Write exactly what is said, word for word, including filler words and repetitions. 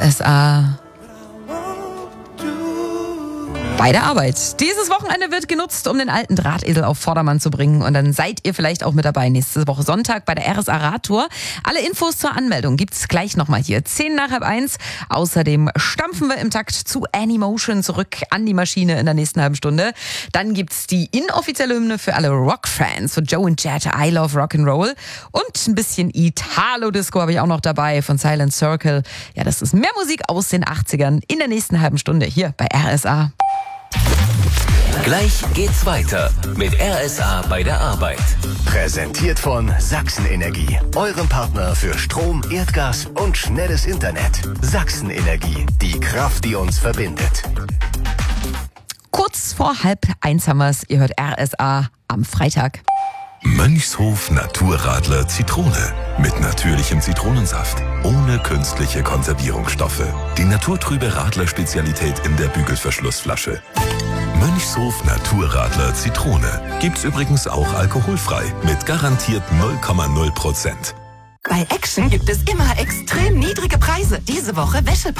S A bei der Arbeit. Dieses Wochenende wird genutzt, um den alten Drahtesel auf Vordermann zu bringen. Und dann seid ihr vielleicht auch mit dabei nächste Woche Sonntag bei der R S A Radtour. Alle Infos zur Anmeldung gibt's gleich nochmal hier. Zehn nach halb eins. Außerdem stampfen wir im Takt zu Anymotion zurück an die Maschine in der nächsten halben Stunde. Dann gibt's die inoffizielle Hymne für alle Rockfans von Joe and Jet, I Love Rock'n'Roll. Und ein bisschen Italo-Disco habe ich auch noch dabei von Silent Circle. Ja, das ist mehr Musik aus den achtzigern in der nächsten halben Stunde hier bei R S A. Gleich geht's weiter mit R S A bei der Arbeit. Präsentiert von Sachsen-Energie, eurem Partner für Strom, Erdgas und schnelles Internet. Sachsen-Energie, die Kraft, die uns verbindet. Kurz vor halb eins haben wir's. Ihr hört R S A am Freitag. Mönchshof Naturradler Zitrone. Mit natürlichem Zitronensaft. Ohne künstliche Konservierungsstoffe. Die naturtrübe Radler-Spezialität in der Bügelverschlussflasche. Mönchshof Naturradler Zitrone. Gibt's übrigens auch alkoholfrei. Mit garantiert null Komma null Prozent. Bei Action gibt es immer extrem niedrige Preise. Diese Woche Wäsche